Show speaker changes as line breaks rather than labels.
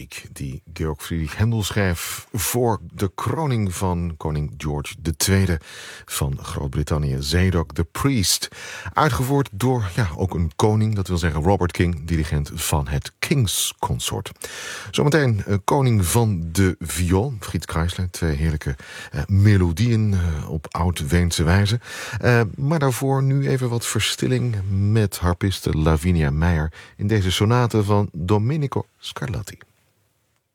muziek die Georg Friedrich Händel schreef voor de kroning van koning George II van Groot-Brittannië, Zadok the Priest. Uitgevoerd door ook een koning, dat wil zeggen Robert King, dirigent van het King's Consort. Zometeen koning van de viool, Fritz Kreisler, twee heerlijke melodieën op oud-Weense wijze. Maar daarvoor nu even wat verstilling met harpiste Lavinia Meijer in deze sonate van Domenico Scarlatti.